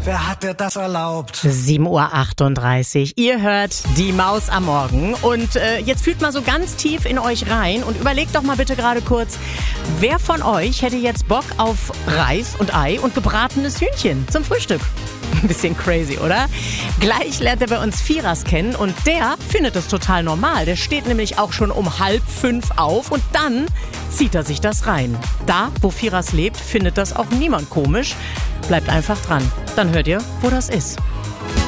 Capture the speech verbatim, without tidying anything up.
Wer hat dir das erlaubt? sieben Uhr achtunddreißig. Ihr hört die Maus am Morgen. Und äh, jetzt fühlt mal so ganz tief in euch rein und überlegt doch mal bitte gerade kurz, wer von euch hätte jetzt Bock auf Reis und Ei und gebratenes Hühnchen zum Frühstück? Ein bisschen crazy, oder? Gleich lernt er bei uns Firas kennen und der findet das total normal. Der steht nämlich auch schon um halb fünf auf und dann zieht er sich das rein. Da, wo Firas lebt, findet das auch niemand komisch. Bleibt einfach dran. Dann hört ihr, wo das ist.